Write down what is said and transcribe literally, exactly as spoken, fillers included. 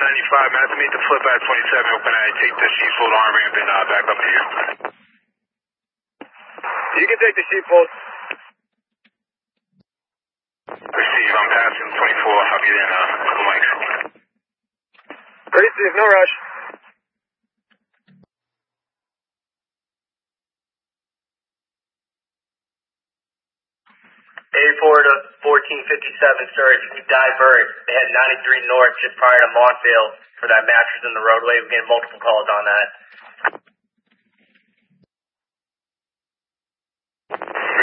ninety-five, man. I have to meet the flip at twenty-seven. When I take the sheepfold arm ramp and uh, back up to you. You can take the sheepfold. Receive, I'm passing twenty-four. I'll be there in a couple mics. Receive, no rush. A four to fourteen fifty-seven, sir. If you could divert, they had ninety-three north just prior to Montville for that mattress in the roadway. We're getting multiple calls on that.